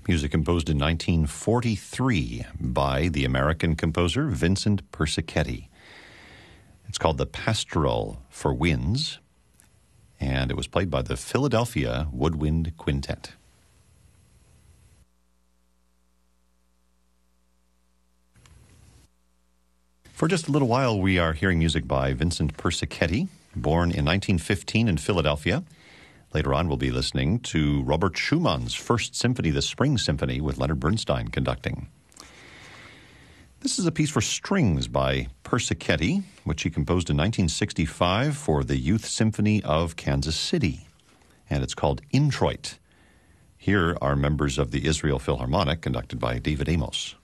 Music composed in 1943 by the American composer Vincent Persichetti. It's called the Pastoral for Winds, and it was played by the Philadelphia Woodwind Quintet. For just a little while, we are hearing music by Vincent Persichetti, born in 1915 in Philadelphia. Later on, we'll be listening to Robert Schumann's First Symphony, the Spring Symphony, with Leonard Bernstein conducting. This is a piece for strings by Persichetti, which he composed in 1965 for the Youth Symphony of Kansas City, and it's called Introit. Here are members of the Israel Philharmonic, conducted by David Amos.